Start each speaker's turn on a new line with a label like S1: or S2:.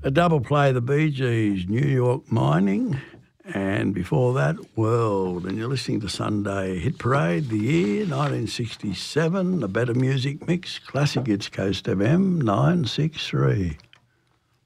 S1: A double play, the Bee Gees, New York Mining, and before that, World. And you're listening to Sunday Hit Parade, the year 1967, the Better Music Mix, Classic Hits Coast FM 963.